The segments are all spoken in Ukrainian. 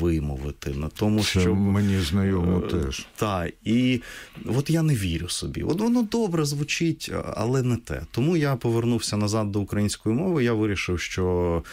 вимовити, на тому, це щоб... мені знайомо теж. Так, і от я не вірю собі. От воно добре звучить, але не те. Тому я повернувся назад до української мови, я вирішив, що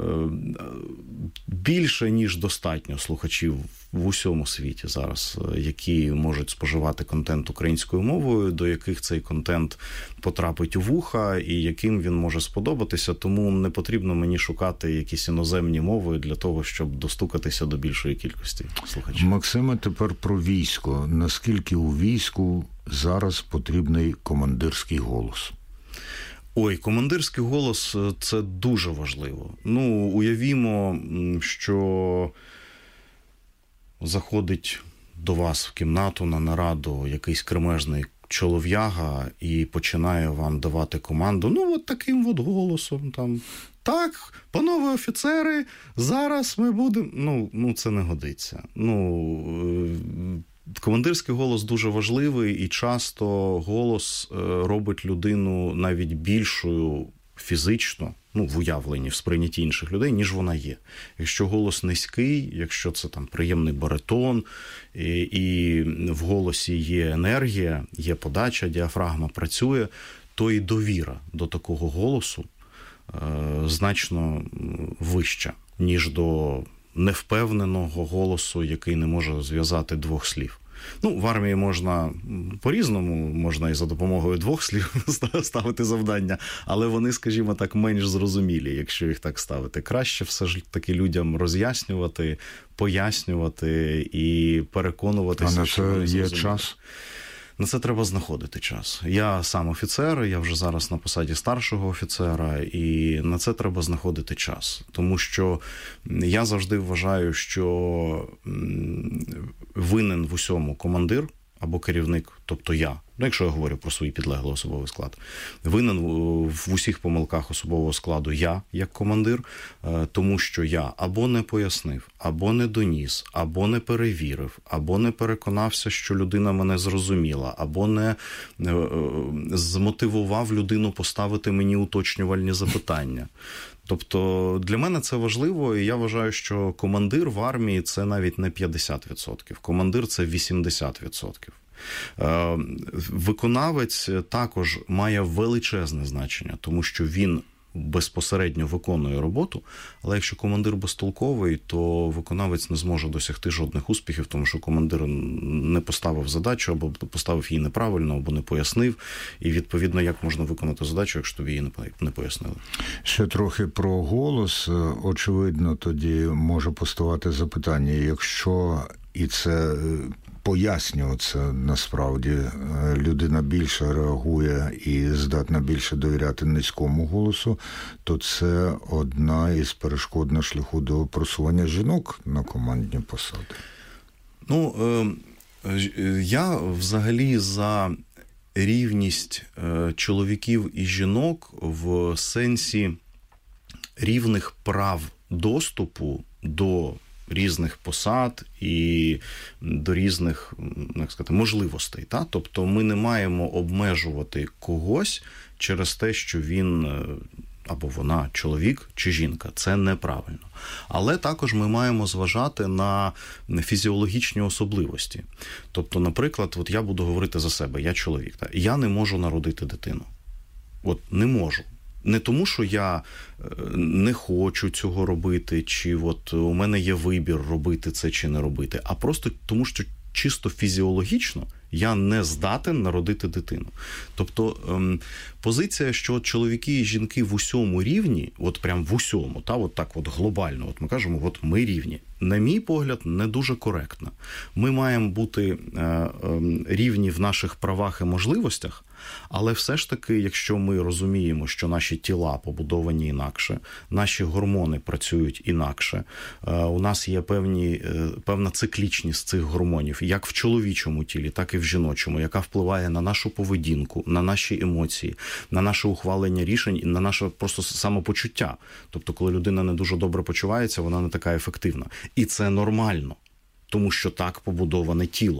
більше, ніж достатньо слухачів в усьому світі зараз, які можуть споживати контент українською мовою, до яких цей контент потрапить у вуха і яким він може сподобатися, тому не потрібно мені шукати якісь іноземні мови для того, щоб достукатися до більшої кількості слухачів. Максиме, тепер про військо. Наскільки у війську зараз потрібний командирський голос? Ой, командирський голос – це дуже важливо. Уявімо, що заходить до вас в кімнату на нараду якийсь кремезний чолов'яга і починає вам давати команду, от таким от голосом, там, так, панове офіцери, зараз ми будемо... Це не годиться. Командирський голос дуже важливий, і часто голос робить людину навіть більшою фізично, в уявленні, в сприйнятті інших людей, ніж вона є. Якщо голос низький, якщо це там приємний баритон, і в голосі є енергія, є подача, діафрагма працює, то і довіра до такого голосу значно вища, ніж до невпевненого голосу, який не може зв'язати двох слів. В армії можна по-різному, можна і за допомогою двох слів ставити завдання, але вони, скажімо так, менш зрозумілі, якщо їх так ставити. Краще все ж таки людям роз'яснювати, пояснювати і переконуватися, що вони зрозуміли. А на це є час? На це треба знаходити час. Я сам офіцер, я вже зараз на посаді старшого офіцера, і на це треба знаходити час. Тому що я завжди вважаю, що винен в усьому командир або керівник, тобто я, якщо я говорю про свій підлеглий особовий склад, винен в усіх помилках особового складу я, як командир, тому що я або не пояснив, або не доніс, або не перевірив, або не переконався, що людина мене зрозуміла, або не змотивував людину поставити мені уточнювальні запитання. Тобто для мене це важливо, і я вважаю, що командир в армії – це навіть не 50%. Командир – це 80%. Виконавець також має величезне значення, тому що він безпосередньо виконує роботу, але якщо командир безтолковий, то виконавець не зможе досягти жодних успіхів, тому що командир не поставив задачу, або поставив її неправильно, або не пояснив, і відповідно, як можна виконати задачу, якщо тобі її не пояснили. Ще трохи про голос. Очевидно, тоді може поставати запитання, якщо і це пояснюється, насправді, людина більше реагує і здатна більше довіряти низькому голосу, то це одна із перешкод на шляху до просування жінок на командні посади. Я взагалі за рівність чоловіків і жінок в сенсі рівних прав доступу до різних посад і до різних, як сказати, можливостей. Тобто ми не маємо обмежувати когось через те, що він або вона чоловік чи жінка. Це неправильно. Але також ми маємо зважати на фізіологічні особливості. Тобто, наприклад, я буду говорити за себе, я чоловік. Я не можу народити дитину. Не можу. Не тому, що я не хочу цього робити, чи у мене є вибір робити це чи не робити, а просто тому, що чисто фізіологічно я не здатен народити дитину. Тобто позиція, що чоловіки і жінки в усьому рівні, прям в усьому, так глобально, ми кажемо, ми рівні. На мій погляд, не дуже коректно. Ми маємо бути рівні в наших правах і можливостях, але все ж таки, якщо ми розуміємо, що наші тіла побудовані інакше, наші гормони працюють інакше, у нас є певна циклічність цих гормонів, як в чоловічому тілі, так і в жіночому, яка впливає на нашу поведінку, на наші емоції, на наше ухвалення рішень і на наше просто самопочуття. Тобто, коли людина не дуже добре почувається, вона не така ефективна. І це нормально, тому що так побудоване тіло.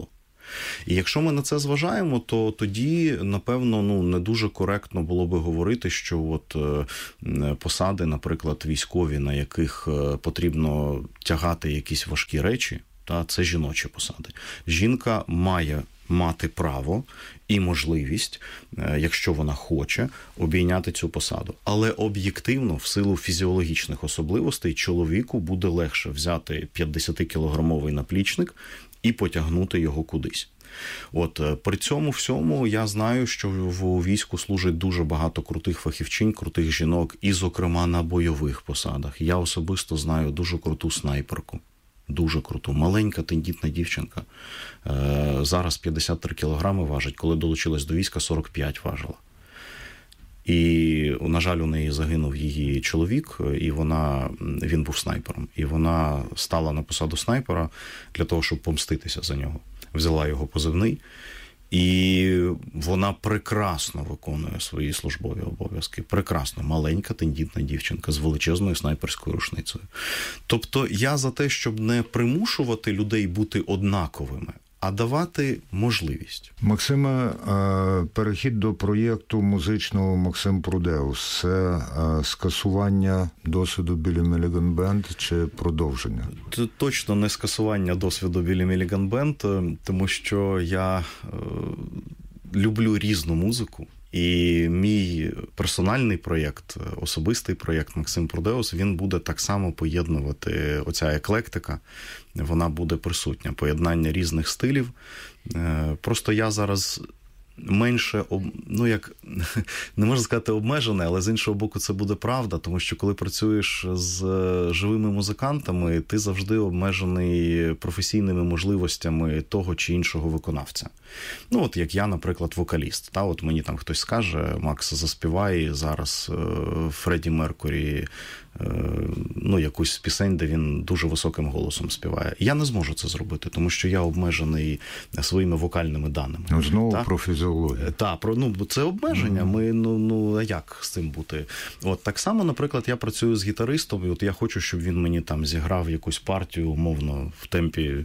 І якщо ми на це зважаємо, то тоді, напевно, не дуже коректно було би говорити, що от посади, наприклад, військові, на яких потрібно тягати якісь важкі речі, це жіночі посади. Жінка має мати право і можливість, якщо вона хоче, обійняти цю посаду. Але об'єктивно, в силу фізіологічних особливостей, чоловіку буде легше взяти 50-кілограмовий наплічник і потягнути його кудись. От при цьому всьому я знаю, що в війську служить дуже багато крутих фахівчинь, крутих жінок, і, зокрема, на бойових посадах. Я особисто знаю дуже круту снайперку. Дуже круту. Маленька, тендітна дівчинка. Зараз 53 кілограми важить. Коли долучилась до війська, 45 важила. І, на жаль, у неї загинув її чоловік, і він був снайпером. І вона стала на посаду снайпера для того, щоб помститися за нього. Взяла його позивний. І вона прекрасно виконує свої службові обов'язки. Прекрасно. Маленька, тендітна дівчинка з величезною снайперською рушницею. Тобто я за те, щоб не примушувати людей бути однаковими, а давати можливість. Максиме, перехід до проєкту музичного «Максим Прудеус» – це скасування досвіду Біллі Міліган Бенд чи продовження? Це точно не скасування досвіду Біллі Міліган Бенд, тому що я люблю різну музику. І мій персональний проєкт, особистий проєкт «Максим Прудеус», він буде так само поєднувати оця еклектика, вона буде присутня, поєднання різних стилів. Просто я зараз менше, не можна сказати обмежений, але з іншого боку це буде правда, тому що коли працюєш з живими музикантами, ти завжди обмежений професійними можливостями того чи іншого виконавця. От як я, наприклад, вокаліст. От мені там хтось скаже: Макс, заспівай зараз Фредді Меркурі якусь з пісень, де він дуже високим голосом співає. Я не зможу це зробити, тому що я обмежений своїми вокальними даними. Знову про фізіологію. Це обмеження. Ми, як з цим бути? От так само, наприклад, я працюю з гітаристом, і от я хочу, щоб він мені там зіграв якусь партію, умовно, в темпі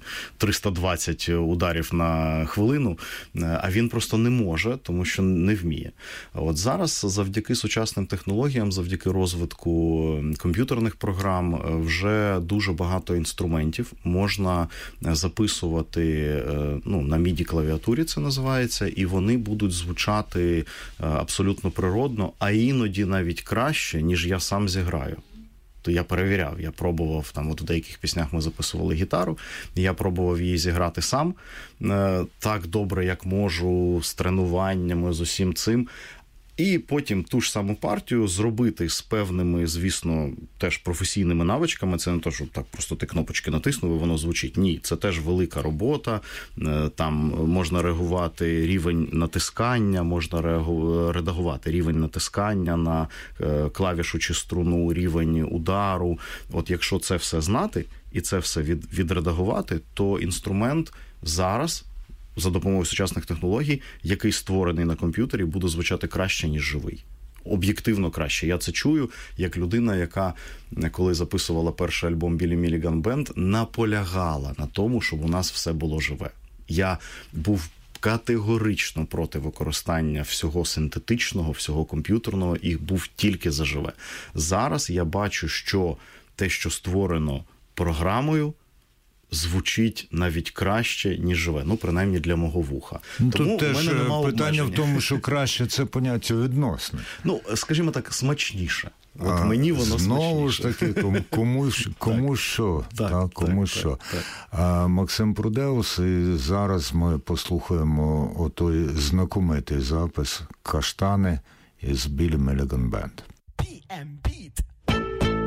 320 ударів на хвилину, а він просто не може, тому що не вміє. От зараз завдяки сучасним технологіям, завдяки розвитку комп'ютерних програм вже дуже багато інструментів можна записувати на MIDI-клавіатурі, це називається, і вони будуть звучати абсолютно природно, а іноді навіть краще, ніж я сам зіграю. То я перевіряв, я пробував, в деяких піснях ми записували гітару, я пробував її зіграти сам так добре, як можу, з тренуваннями, з усім цим. І потім ту ж саму партію зробити з певними, звісно, теж професійними навичками. Це не те, що так просто ти кнопочки натиснув і воно звучить. Ні, це теж велика робота. Там можна реагувати рівень натискання, можна редагувати рівень натискання на клавішу чи струну, рівень удару. От якщо це все знати і це все відредагувати, то інструмент зараз, за допомогою сучасних технологій, який створений на комп'ютері, буде звучати краще, ніж живий. Об'єктивно краще. Я це чую, як людина, яка, коли записувала перший альбом Біллі Міліган Бенд, наполягала на тому, щоб у нас все було живе. Я був категорично проти використання всього синтетичного, всього комп'ютерного, і був тільки за живе. Зараз я бачу, що те, що створено програмою, звучить навіть краще, ніж живе. Принаймні для мого вуха. Тому теж питання в тому, що краще це поняття відносне. Скажімо так, смачніше. От мені воно смачніше. Знову ж таки, кому що. Максим Прудеус, і зараз ми послухаємо отой знакомитий запис «Каштани» із Біллі Міліган Бенд. BM Beat.